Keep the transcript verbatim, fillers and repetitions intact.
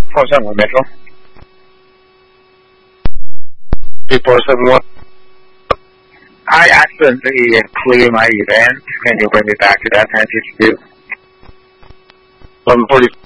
four seven one Metro. three four seven one. I accidentally clear my event. Can you bring me back to that time? one forty.